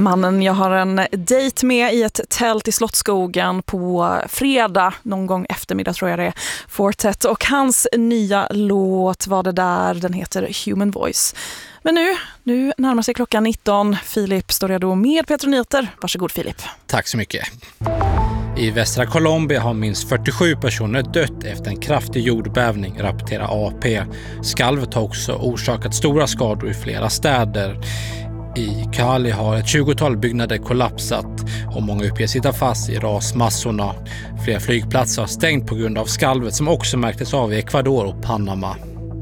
Mannen jag har en dejt med i ett tält i Slottsskogen på fredag, någon gång eftermiddag tror jag det är, Fortet. Och hans nya låt var det där, den heter Human Voice. Men nu närmar sig klockan 19. Filip står redo med Petra Nyheter. Varsågod Filip. Tack så mycket. I västra Colombia har minst 47 personer dött efter en kraftig jordbävning, rapporterar AP. Skalvet har också orsakat stora skador i flera städer. I Cali har ett 20-tal byggnader kollapsat och många uppger sitta fast i rasmassorna. Flera flygplatser har stängt på grund av skalvet som också märktes av i Ecuador och Panama.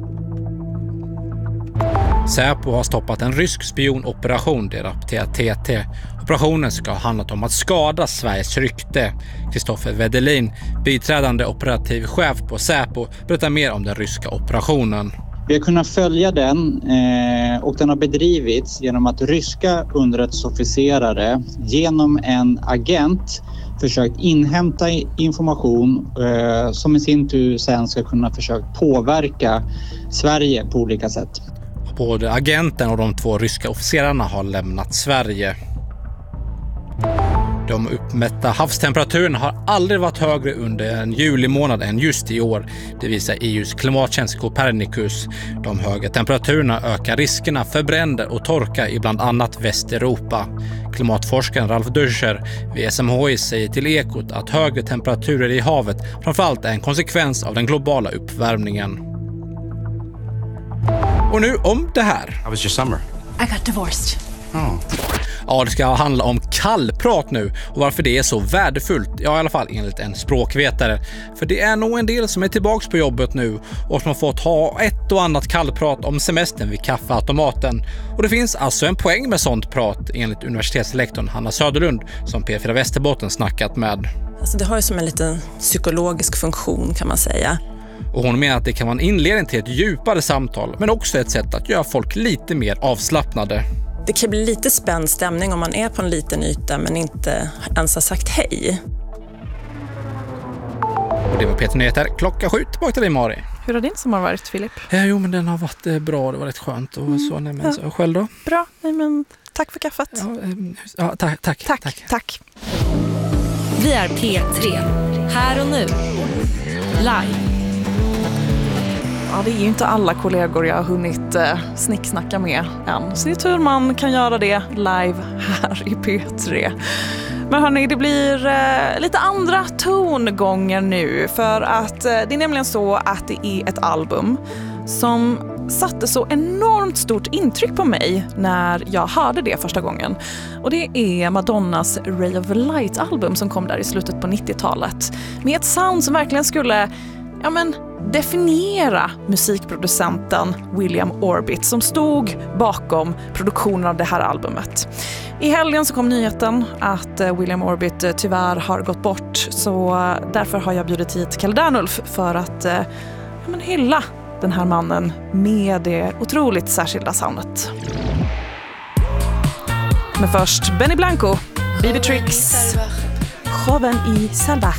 Säpo har stoppat en rysk spionoperation, det rapporterar TT. Operationen ska ha handlat om att skada Sveriges rykte. Kristoffer Wedelin, biträdande operativ chef på Säpo, berättar mer om den ryska operationen. Vi har kunnat följa den och den har bedrivits genom att ryska underrättelseofficerare genom en agent försökt inhämta information som i sin tur sen ska kunna försöka påverka Sverige på olika sätt. Både agenten och de 2 ryska officerarna har lämnat Sverige. De uppmätta havstemperaturen har aldrig varit högre under en julimånad än just i år. Det visar EUs klimattjänst Copernicus. De höga temperaturerna ökar riskerna för bränder och torka i bland annat Västeuropa. Klimatforskaren Ralf Döscher vid SMHI säger till Ekot att högre temperaturer i havet framförallt är en konsekvens av den globala uppvärmningen. Och nu om det här. How was your summer? I got divorced. Oh. Ja, det ska handla om kallprat nu och varför det är så värdefullt, ja i alla fall enligt en språkvetare. För det är nog en del som är tillbaks på jobbet nu och som har fått ha ett och annat kallprat om semestern vid kaffeautomaten. Och det finns alltså en poäng med sånt prat enligt universitetslektorn Hanna Söderlund som P4 Västerbotten snackat med. Alltså det har ju som en liten psykologisk funktion kan man säga. Och hon menar att det kan vara en inledning till ett djupare samtal men också ett sätt att göra folk lite mer avslappnade. Det kan bli lite spänd stämning om man är på en liten yta men inte ens har sagt hej. Och det var Peter Nyheter. Klockan 7 tillbaka till dig, Mari. Hur har din sommar varit, Filip? Jo, men den har varit bra. Det var rätt skönt. Och så, nej, men, så själv då? Bra. Nej, men tack för kaffet. Ja, tack. Vi är P3. Här och nu. Live. Ja, det är ju inte alla kollegor jag har hunnit snicksnacka med än. Så det är tur man kan göra det live här i P3. Men hörni, det blir lite andra tongångar nu. För att det är nämligen så att det är ett album som satte så enormt stort intryck på mig när jag hörde det första gången. Och det är Madonnas Ray of Light-album som kom där i slutet på 90-talet. Med ett sound som verkligen skulle definiera musikproducenten William Orbit som stod bakom produktionen av det här albumet. I helgen så kom nyheten att William Orbit tyvärr har gått bort, så därför har jag bjudit hit Kalle Dernulf för att hylla den här mannen med det otroligt särskilda soundet. Men först Benny Blanco, Baby Tricks, Joven y Salvaje.